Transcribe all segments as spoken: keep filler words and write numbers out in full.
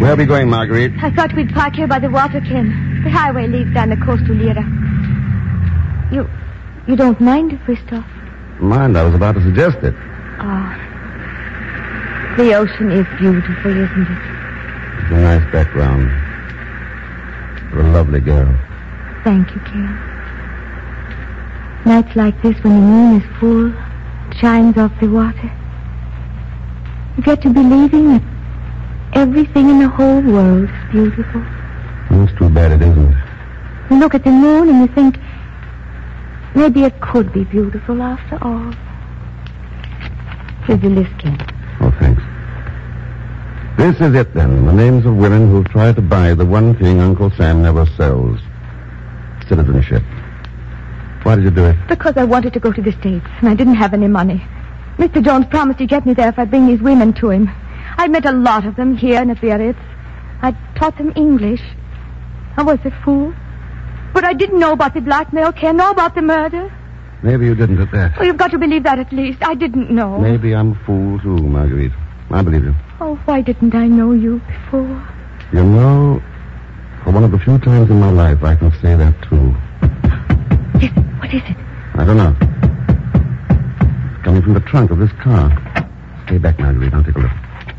Where are we going, Marguerite? I thought we'd park here by the water, Ken. The highway leads down the coast to Lyra. You... you don't mind if we stop? Mind, I was about to suggest it. Oh. The ocean is beautiful, isn't it? It's a nice background. You're a lovely girl. Thank you, Ken. Nights like this, when the moon is full, it shines off the water. You get to believing that everything in the whole world is beautiful. It's too bad it isn't. You look at the moon and you think, maybe it could be beautiful after all. Here's the list, Ken. Oh, thanks. This is it, then. The names of women who've tried to buy the one thing Uncle Sam never sells. Citizenship. Why did you do it? Because I wanted to go to the States, and I didn't have any money. Mister Jones promised to get me there if I bring these women to him. I met a lot of them here in the Biarritz. I taught them English. I was a fool. But I didn't know about the blackmail, Ken, nor about the murder. Maybe you didn't at that. Oh, you've got to believe that at least. I didn't know. Maybe I'm a fool, too, Marguerite. I believe you. Oh, why didn't I know you before? You know, for one of the few times in my life, I can say that, too. Listen, what is it? I don't know. It's coming from the trunk of this car. Stay back, Marguerite. I'll take a look.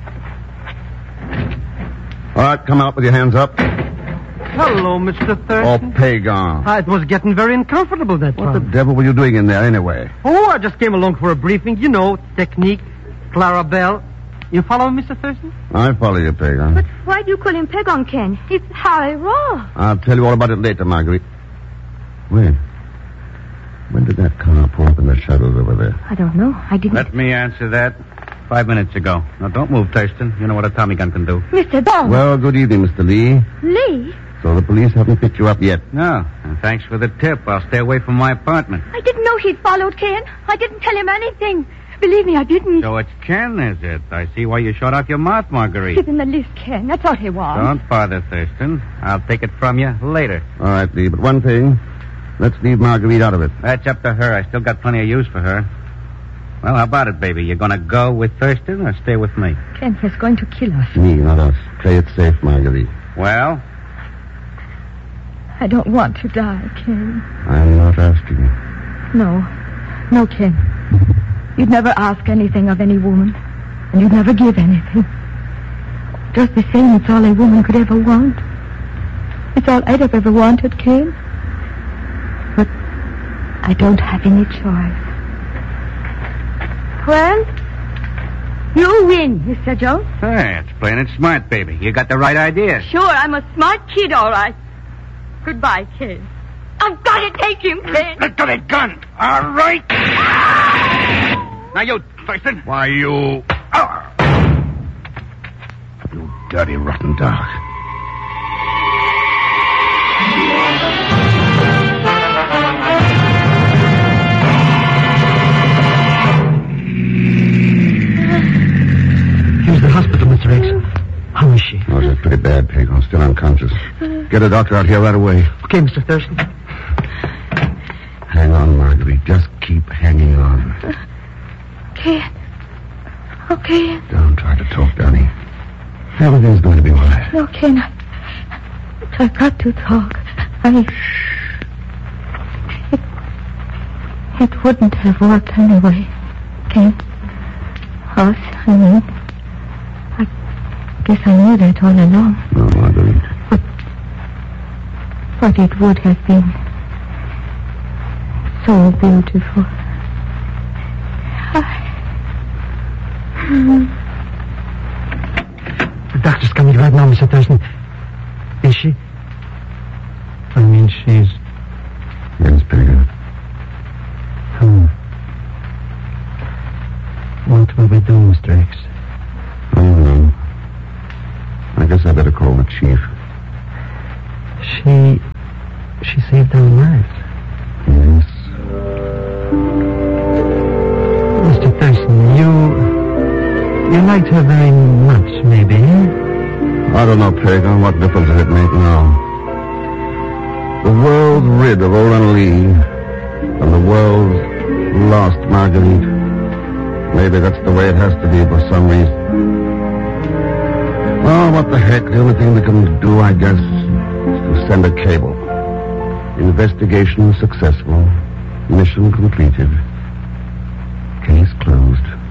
All right, come out with your hands up. Hello, Mister Thurston. Oh, Pagan. Ah, it was getting very uncomfortable that What time. the devil were you doing in there, anyway? Oh, I just came along for a briefing. You know, technique, Clarabelle. You follow me, Mister Thurston? I follow you, Pagan. But why do you call him Pagan, Ken? It's Harry Raw. I'll tell you all about it later, Marguerite. When? When did that car pull up in the shadows over there? I don't know. I didn't... Let me answer that. Five minutes ago. Now, don't move, Thurston. You know what a Tommy gun can do. Mister Bond. Well, good evening, Mister Lee. Lee? So the police haven't picked you up yet? No. And thanks for the tip. I'll stay away from my apartment. I didn't know he'd followed Ken. I didn't tell him anything. Believe me, I didn't. So it's Ken, is it? I see why you shut off your mouth, Marguerite. He's in the list, Ken. That's all he wants. Don't bother, Thurston. I'll take it from you later. All right, Lee, but one thing. Let's leave Marguerite out of it. That's up to her. I still got plenty of use for her. Well, how about it, baby? You gonna go with Thurston or stay with me? Ken, he's going to kill us. Me, not us. Play it safe, Marguerite. Well? I don't want to die, Ken. I'm not asking you. No. No, Ken. You'd never ask anything of any woman. And you'd never give anything. Just the same, it's all a woman could ever want. It's all I'd have ever wanted, Ken. But I don't have any choice. Well, you win, Mister Jones. Hey, it's plain and smart, baby. You got the right idea. Sure, I'm a smart kid, all right. Goodbye, Ken. I've got to take him, Ken. Let go that gun. All right. Now, you, Thurston. Why, you... Oh. You dirty, rotten dog. Here's the hospital, Mister X. How is she? Oh, she's pretty bad, Pagan. Still unconscious. Get a doctor out here right away. Okay, Mister Thurston. Hang on, Marguerite. Just keep hanging on. Ken. Okay. Don't try to talk, Danny. Everything's going to be all right. No, Ken. I, I've got to talk. I... It, it wouldn't have worked anyway, Ken. Us, I mean. I guess I knew that all along. No, Marguerite. But, but it would have been so beautiful. I... The doctor's coming right now, Mister Thurston. Is she? I mean, she's... Yes, Pagan. Hmm. What will we do, Mister X? I don't know. I guess I better call the chief. She... She saved our lives. Yes. Mister Thurston, you... You liked her very much, maybe, eh? I don't know, Pagan. What difference does it make now? The world's rid of old Lee, and the world's lost Marguerite. Maybe that's the way it has to be for some reason. Oh, what the heck? The only thing we can do, I guess, is to send a cable. Investigation successful. Mission completed. Case closed.